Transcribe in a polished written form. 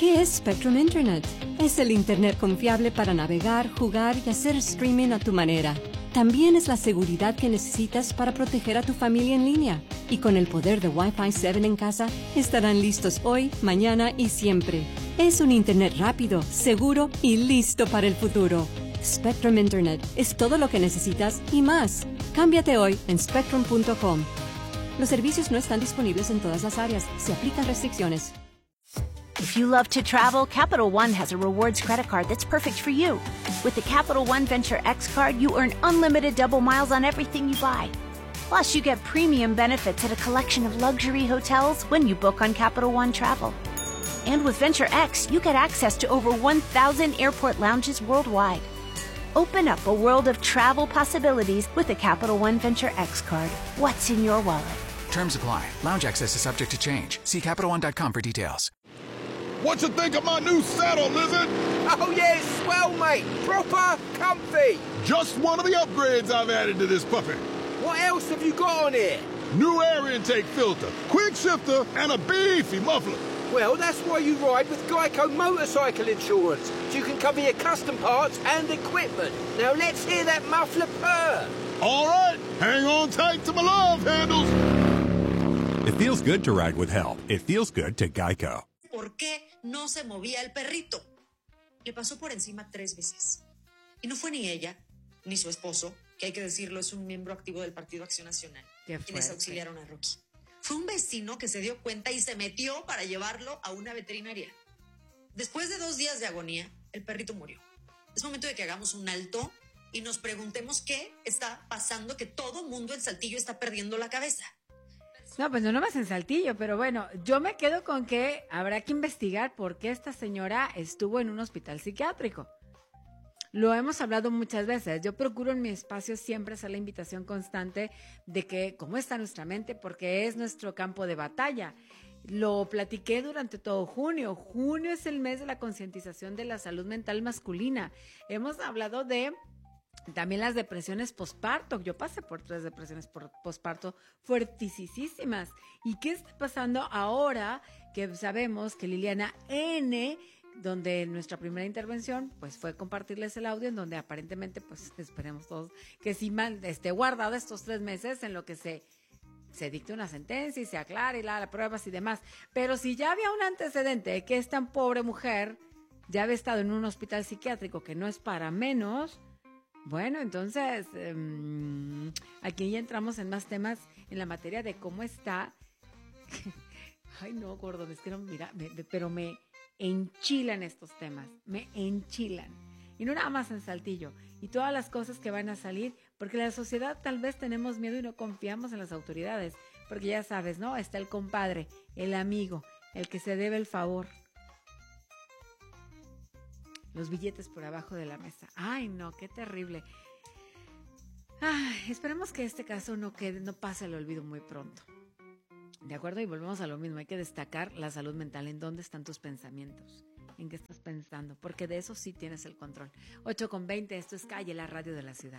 ¿Qué es Spectrum Internet? Es el Internet confiable para navegar, jugar y hacer streaming a tu manera. También es la seguridad que necesitas para proteger a tu familia en línea. Y con el poder de Wi-Fi 7 en casa, estarán listos hoy, mañana y siempre. Es un Internet rápido, seguro y listo para el futuro. Spectrum Internet es todo lo que necesitas y más. Cámbiate hoy en spectrum.com. Los servicios no están disponibles en todas las áreas. Se aplican restricciones. If you love to travel, Capital One has a rewards credit card that's perfect for you. With the Capital One Venture X card, you earn unlimited double miles on everything you buy. Plus, you get premium benefits at a collection of luxury hotels when you book on Capital One Travel. And with Venture X, you get access to over 1,000 airport lounges worldwide. Open up a world of travel possibilities with the Capital One Venture X card. What's in your wallet? Terms apply. Lounge access is subject to change. See CapitalOne.com for details. What you think of my new saddle, Lizard? Oh, yeah, it's swell, mate. Proper comfy. Just one of the upgrades I've added to this puppy. What else have you got on here? New air intake filter, quick shifter, and a beefy muffler. Well, that's why you ride with Geico Motorcycle Insurance. So you can cover your custom parts and equipment. Now let's hear that muffler purr. All right, hang on tight to my love handles. It feels good to ride with help. It feels good to Geico. ¿Por qué no se movía el perrito? Le pasó por encima 3 veces. Y no fue ni ella, ni su esposo, que hay que decirlo, es un miembro activo del Partido Acción Nacional, quienes auxiliaron a Rocky. Fue un vecino que se dio cuenta y se metió para llevarlo a una veterinaria. Después de 2 días de agonía, el perrito murió. Es momento de que hagamos un alto y nos preguntemos qué está pasando, que todo mundo en Saltillo está perdiendo la cabeza. No, pues no más en Saltillo, pero bueno, yo me quedo con que habrá que investigar por qué esta señora estuvo en un hospital psiquiátrico. Lo hemos hablado muchas veces. Yo procuro en mi espacio siempre hacer la invitación constante de que cómo está nuestra mente, porque es nuestro campo de batalla. Lo platiqué durante todo junio. Junio es el mes de la concientización de la salud mental masculina. Hemos hablado de también las depresiones posparto. Yo pasé por 3 depresiones posparto fuertisísimas. ¿Y qué está pasando ahora que sabemos que Liliana N., donde nuestra primera intervención pues fue compartirles el audio en donde aparentemente pues esperemos todos que sí esté guardado estos 3 meses en lo que se dicte una sentencia y se aclare y la pruebas y demás? Pero si ya había un antecedente de que esta pobre mujer ya había estado en un hospital psiquiátrico, que no es para menos, bueno, entonces aquí ya entramos en más temas en la materia de cómo está. Ay no, Gordon, es que no, mira, pero me enchilan estos temas, me enchilan. Y no nada más en Saltillo, y todas las cosas que van a salir, porque la sociedad tal vez tenemos miedo y no confiamos en las autoridades, porque ya sabes, ¿no? Está el compadre, el amigo, el que se debe el favor. Los billetes por abajo de la mesa. Ay, no, qué terrible. Ay, esperemos que este caso no pase al olvido muy pronto. ¿De acuerdo? Y volvemos a lo mismo. Hay que destacar la salud mental. ¿En dónde están tus pensamientos? ¿En qué estás pensando? Porque de eso sí tienes el control. 8:20, esto es Calle, la radio de la ciudad.